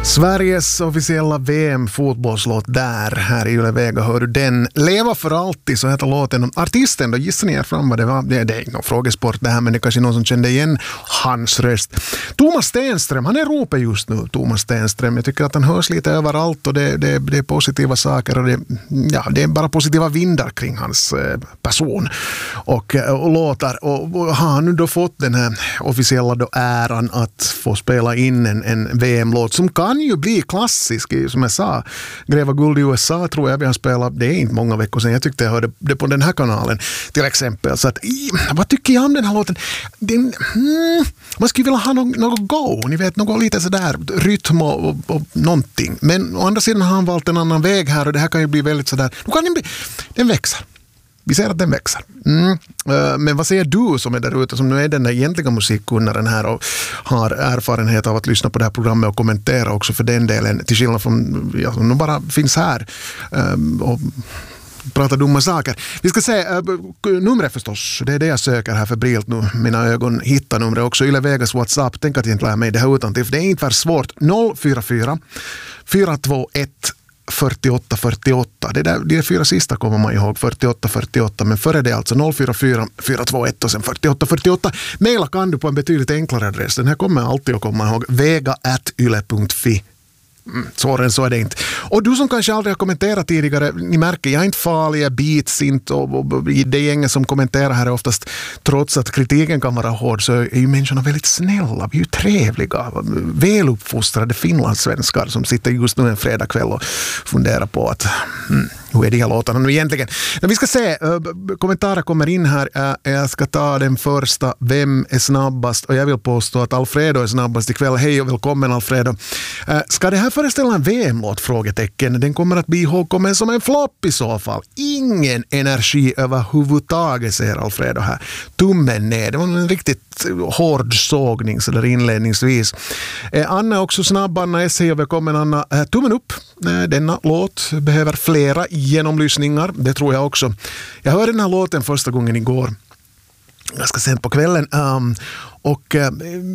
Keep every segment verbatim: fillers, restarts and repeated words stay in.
Sveriges officiella V M-fotbollslåt där, här i Yle Vega hör du den. Leva för alltid, så heter låten. Artisten, då gissar ni er fram vad det var. Det, det är någon frågesport det här, men det är kanske någon som kände igen hans röst. Thomas Stenström, han är ropet just nu, Thomas Stenström. Jag tycker att han hörs lite överallt och det, det, det är positiva saker och det, ja, det är bara positiva vindar kring hans eh, person och, och låtar. Och, och har han nu då fått den här officiella då äran att få spela in en, en V M-låt som kan ju bli klassisk, som jag sa. Gräva guld i U S A tror jag vi har spelat, det är inte många veckor sedan. Jag tyckte jag hörde det på den här kanalen till exempel. Så att, vad tycker jag om den här låten? Den, hmm, man skulle vilja ha något, något go, ni vet, något lite sådär rytm och, och, och någonting. Men å andra sidan har han valt en annan väg här och det här kan ju bli väldigt sådär, då kan den bli, den växer. Vi ser att den växer. Mm. Men vad säger du som är där ute, som nu är den där egentliga musikkunnaren här och har erfarenhet av att lyssna på det här programmet och kommentera också för den delen, till skillnad från, ja, som bara finns här och pratar dumma saker. Vi ska se numret förstås, det är det jag söker här febrilt nu. Mina ögon hittar numret också. Yle Vegas WhatsApp, tänk att jag inte lär mig det här utan till, för det är inte för svårt. noll fyra fyra fyra två ett fyrtioåtta fyrtioåtta. Det där, de fyra sista kommer man ihåg, fyrtioåtta fyrtioåtta, men före det alltså noll fyra fyra fyra två ett och sen fyrtioåtta fyrtioåtta. Maila kan du på en betydligt enklare adress. Den här kommer alltid att komma ihåg, vega at yle punkt fi. Mm, svårare än så är det inte. Och du som kanske aldrig har kommenterat tidigare, ni märker, jag är inte farlig, jag bits inte och, och, och det gänget som kommenterar här är oftast, trots att kritiken kan vara hård, så är ju människorna väldigt snälla, vi är ju trevliga, väluppfostrade finlandssvenskar som sitter just nu en fredagkväll och funderar på att mm, hur är de här låtarna nu egentligen. Men vi ska se, kommentarer kommer in här, jag ska ta den första, vem är snabbast, och jag vill påstå att Alfredo är snabbast ikväll. Hej och välkommen Alfredo. Ska det här föreställa en V M-låt? Frågetecken. Den kommer att bli ihågkommen som en flopp i så fall. Ingen energi överhuvudtaget, säger Alfredo här. Tummen ner. Det var en riktigt hård sågning så där inledningsvis. Eh, Anna är också snabb. Anna S. Hej och välkommen Anna. Eh, tummen upp. Eh, denna låt behöver flera genomlyssningar. Det tror jag också. Jag hörde den här låten första gången igår. Ganska sent på kvällen. Um, och uh,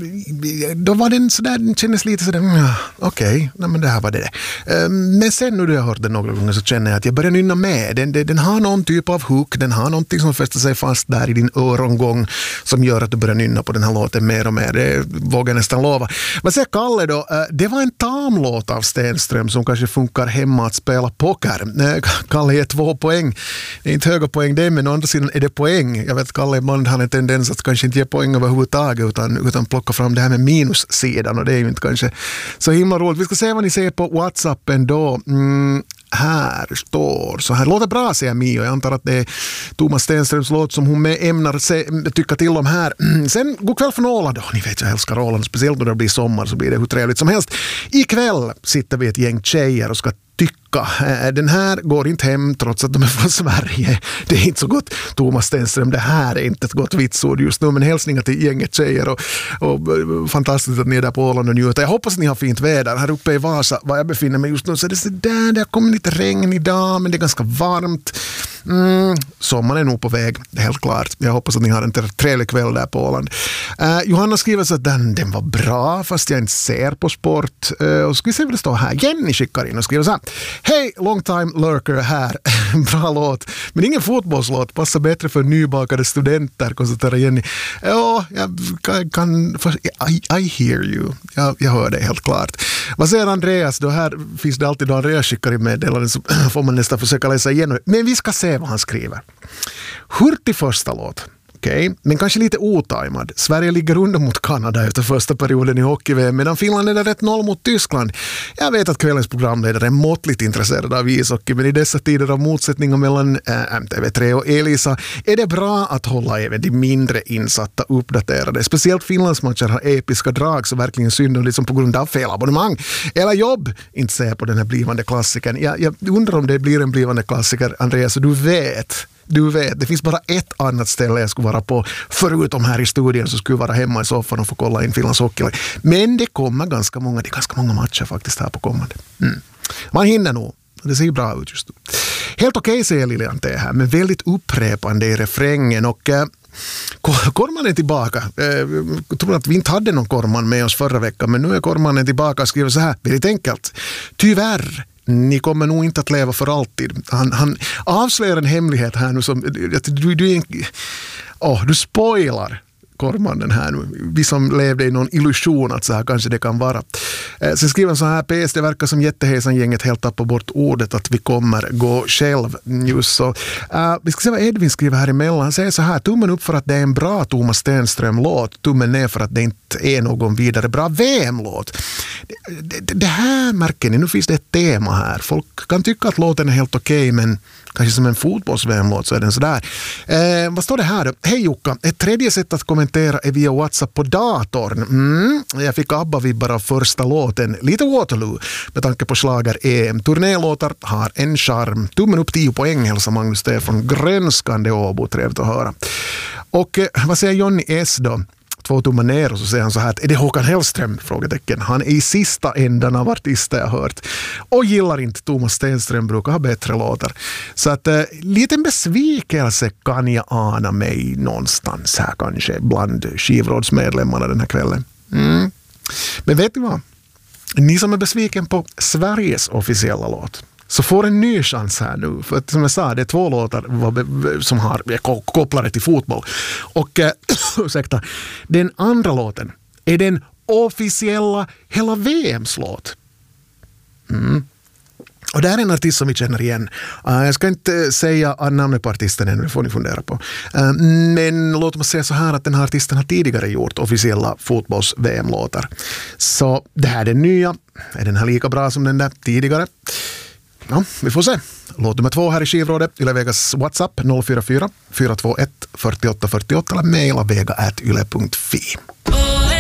då var den sådär, den kändes lite sådär, mm, okej, okay, men det här var det. Um, men sen nu då jag hört den några gånger så känner jag att jag börjar nynna med. Den, den, den har någon typ av hook, den har någonting som fäster sig fast där i din örongång som gör att du börjar nynna på den här låten mer och mer. Det vågar jag nästan lova. Vad säger Kalle då? Uh, det var en tamlåt av Stenström som kanske funkar hemma att spela poker. Uh, Kalle ger två poäng. Det är inte höga poäng det, men å andra sidan är det poäng. Jag vet att Kalle ibland har en tendens att kanske inte ge poäng överhuvudtaget utan, utan plocka fram det här med minussidan och det är ju inte kanske så himla roligt. Vi ska se vad ni ser på WhatsAppen då. Mm, här står så här. Låter bra, säger Mio. Jag antar att det är Thomas Stenströms låt som hon med ämnar se, tycka till om här. Mm, sen, god kväll från Åland. Oh, ni vet, jag älskar Åland. Speciellt när det blir sommar så blir det hur trevligt som helst. Ikväll sitter vi ett gäng tjejer och ska tycka. Den här går inte hem trots att de är från Sverige. Det är inte så gott, Thomas Stenström. Det här är inte ett gott vitsord just nu, men hälsningar till gänget tjejer och, och fantastiskt att ni är där på Åland och njuter. Jag hoppas att ni har fint väder. Här uppe i Vasa, var jag befinner mig just nu, så är det så där, det kommer lite regn idag, men det är ganska varmt. Mm, sommaren är nog på väg, helt klart. Jag hoppas att ni har en trevlig kväll där på Åland. Uh, Johanna skriver så att den, den var bra fast jag inte ser på sport. Uh, och ska vi se vad det står här. Jenny skickar in och skriver så här. Hej, long time lurker här. Bra låt. Men ingen fotbollslåt. Passar bättre för nybakade studenter, konstaterar Jenny. Ja, jag kan... kan I, I hear you. Jag, jag hör det helt klart. Vad säger Andreas? Då här finns det alltid då Andreas skickar in meddelanden så får man nästan försöka läsa igenom. Men vi ska se vad han skriver. Hurtig första låt. Okej, okay. Men kanske lite otajmad. Sverige ligger under mot Kanada efter första perioden i hockey-V M, medan Finland är rätt noll mot Tyskland. Jag vet att kvällens programledare är måttligt intresserad av ishockey, men i dessa tider av motsättningar mellan äh, M T V tre och Elisa är det bra att hålla även de mindre insatta uppdaterade. Speciellt Finlandsmatcher har episka drag, så verkligen synd om liksom på grund av fel abonnemang eller jobb inte ser på den här blivande klassikern. Jag, jag undrar om det blir en blivande klassiker, Andreas, så du vet... Du vet, det finns bara ett annat ställe jag skulle vara på förutom här i studion, så skulle jag vara hemma i soffan och få kolla in Finlands hockey. Men det kommer ganska många, det är ganska många matcher faktiskt här på kommande. Mm. Man hinner nog. Det ser ju bra ut just nu. Helt okej, säger Lilian T här, men väldigt upprepande i refrängen och... Korman är tillbaka. Jag tror att vi inte hade någon Korman med oss förra veckan, men nu är Kormanen tillbaka och skriver så här, väldigt enkelt. Tyvärr, ni kommer nog inte att leva för alltid. Han, han avslöjar en hemlighet här nu som du, du, oh, du spoilar Kormanen här nu. Vi som levde i någon illusion att så här kanske det kan vara. Eh, sen skriver han så här, P S, det verkar som jättehejsan-gänget helt tappar bort ordet att vi kommer gå själv. Just så. Uh, vi ska se vad Edvin skriver här emellan. Han säger så här, tummen upp för att det är en bra Thomas Stenström-låt. Tummen ner för att det inte är någon vidare bra V M-låt. Det, det, det här märker ni, nu finns det ett tema här. Folk kan tycka att låten är helt okej, okay, men kanske som en fotbolls-V M-låt så är den sådär. Eh, vad står det här då? Hej Jukka, ett tredje sätt att kommentera är via WhatsApp på datorn. Mm, jag fick ABBA-vibbar av första låten, lite Waterloo, med tanke på slager-E M. Turnélåtar har en charm. Tummen upp tio poäng, hälsar Magnus Stefan. Grönskande Åbo, trevligt att höra. Och eh, vad säger Johnny S då? Två tummar ner och så säger han så här, är det Håkan Hellström? Frågetecken. Han är i sista ändan av artister jag hört. Och gillar inte Thomas Stenström, brukar ha bättre låtar. Så att eh, liten besvikelse kan jag ana mig någonstans här kanske bland skivrådsmedlemmarna den här kvällen. Mm. Men vet ni vad? Ni som är besviken på Sveriges officiella låt, så får en ny chans här nu. För att, som jag sa, det är två låtar som har kopplade till fotboll. Och äh, ursäkta, den andra låten är den officiella hela V M:s låt. Mm. Och det är en artist som vi känner igen. Uh, jag ska inte säga namnet på artisten ännu, det får ni fundera på. Uh, men låt mig säga så här att den här artisten har tidigare gjort officiella fotbolls-V M-låtar. Så det här är den nya. Är den här lika bra som den där tidigare? Ja, vi får se. Låt nummer två här i skivrådet. Yle Vegas WhatsApp noll fyra fyra fyra två ett fyra åtta fyra åtta eller mejla vega at yle punkt fi.